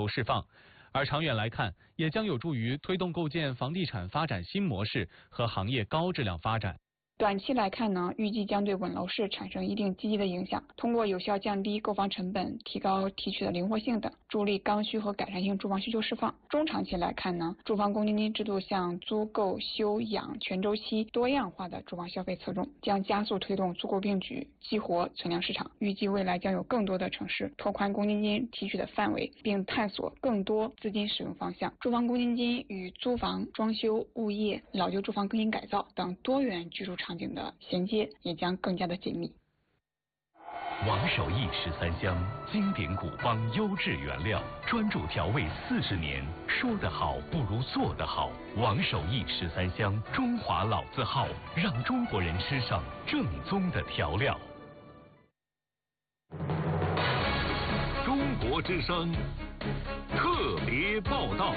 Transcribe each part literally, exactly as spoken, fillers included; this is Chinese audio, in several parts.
释放。而长远来看，也将有助于推动构建房地产发展新模式和行业高质量发展。 短期来看呢，预计将对稳楼市产生一定积极的影响，通过有效降低购房成本、提高提取的灵活性等，助力刚需和改善性住房需求释放。中长期来看呢，住房公积金制度向租购、休养全周期多样化的住房消费侧重，将加速推动租购并举，激活存量市场。预计未来将有更多的城市拓宽公积金提取的范围，并探索更多资金使用方向。住房公积金与租房、装修、物业、老旧住房更新改造等多元居住场景的衔接也将更加的紧密。 王守义十三香，经典古方，优质原料，专注调味四十年，说得好不如做得好。王守义十三香，中华老字号，让中国人吃上正宗的调料。 中国之声特别报道。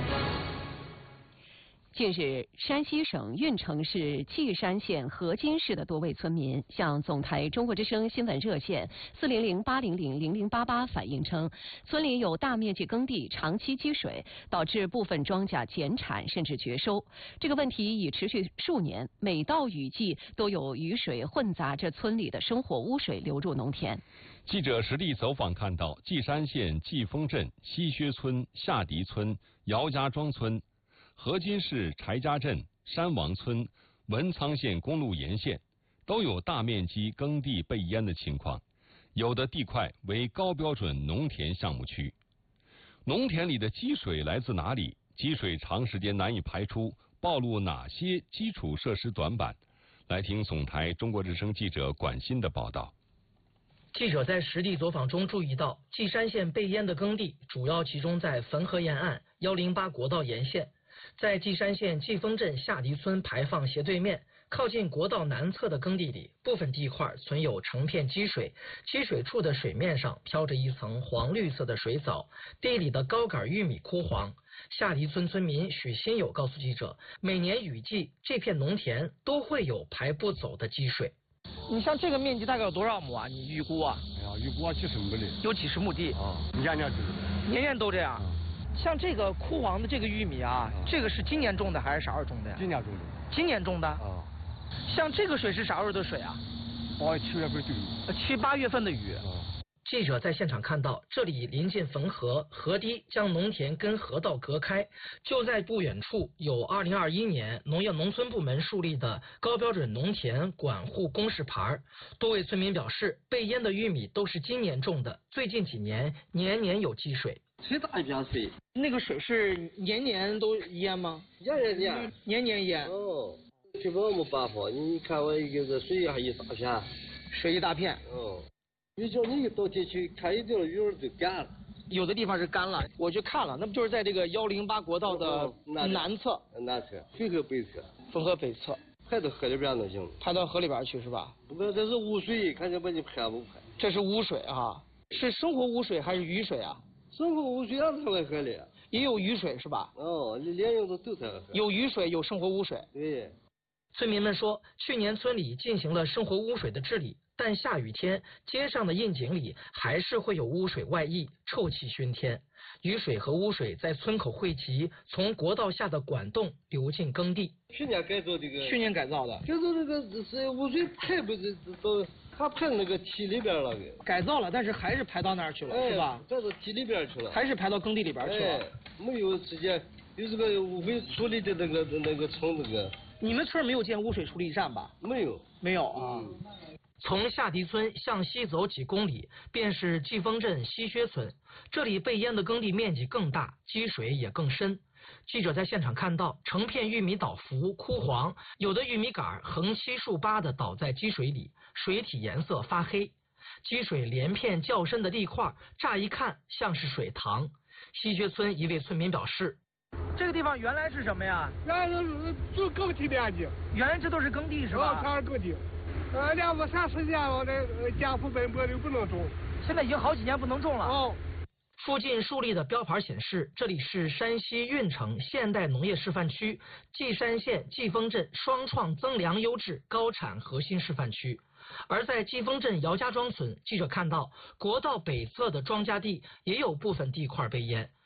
近日，山西省运城市稷山县河津市的多位村民向总台中国之声新闻热线四零零八零零零零八八反映称，村里有大面积耕地长期积水，导致部分庄稼减产甚至绝收。这个问题已持续数年，每到雨季都有雨水混杂着村里的生活污水流入农田。 记者实地走访看到，稷山县季丰镇西薛村、下迪村、姚家庄村、河津市柴家镇、山王村、文昌县公路沿线都有大面积耕地被淹的情况，有的地块为高标准农田项目区。农田里的积水来自哪里？积水长时间难以排出，暴露哪些基础设施短板？来听总台中国之声记者管欣的报道。 记者在实地走访中注意到，稷山县被淹的耕地主要集中在汾河沿岸、一零八国道沿线。在稷山县季丰镇下迪村排放斜对面，靠近国道南侧的耕地里，部分地块存有成片积水，积水处的水面上飘着一层黄绿色的水藻，地里的高杆玉米枯黄。下迪村村民许新友告诉记者，每年雨季，这片农田都会有排不走的积水。 你像这个面积大概有多少亩啊？你预估啊？ 哎呀，预估啊几十亩的。 有几十亩地啊，年年都是。 年年都这样。像这个枯黄的这个玉米啊，这个是今年种的还是啥时候种的呀？ 今年种的。 今年种的。 啊。 像这个水是啥时候的水啊？ 八月七月份的雨。 七八月份的雨。 啊。 记者在现场看到，这里临近汾河，河堤将农田跟河道隔开。就在不远处有二零二一年农业农村部门树立的高标准农田管护公示牌。多位村民表示，被淹的玉米都是今年种的，最近几年年年有积水。 最大一片水， 那个水是年年都淹吗？ 年年淹， 年年淹。 哦，基本没办法，你看我一个水还一大片， 水一大片。 哦。你叫你一到地去看，一定鱼儿都干了， 有的地方是干了。我去看了，那不就是在这个幺零八国道的南侧？ 南侧，汾河北侧。 汾河北侧， 排到河里边都行。 排到河里边去是吧？ 不过这是污水，看见把你排不排？ 这是污水哈，是生活污水还是雨水啊？ 生活污水让它在河里。 也有雨水是吧？ 哦，你连用的都在河。 有雨水，有生活污水。 对。 村民们说，去年村里进行了生活污水的治理。但下雨天，街上的窨井里还是会有污水外溢，臭气熏天。雨水和污水在村口汇集，从国道下的管洞流进耕地。 去年改造这个， 去年改造的， 改造这个是污水排不是到，它排那个堤里边了。 改造了，但是还是排到那儿去了， 哎、 是吧？ 排到堤里边去了， 还是排到耕地里边去了。 哎、没有直接有这个污水处理的那个那个从那个。 你们村没有建污水处理站吧？ 没有， 没有啊。 嗯从下迪村向西走几公里，便是季丰镇西薛村。这里被淹的耕地面积更大，积水也更深。记者在现场看到，成片玉米倒伏枯黄，有的玉米杆横七竖八地倒在积水里，水体颜色发黑。积水连片较深的地块，乍一看像是水塘。西薛村一位村民表示， 这个地方原来是什么呀？ 原来是就耕地面积。 原来这都是耕地是吧？ 全是耕地。呃，两个三四年我这家父本本就不能种， 现在已经好几年不能种了。 哦。 附近树立的标牌显示，这里是山西运城现代农业示范区，稷山县季丰镇双创增粮优质高产核心示范区。而在季丰镇姚家庄村，记者看到国道北侧的庄稼地也有部分地块被淹。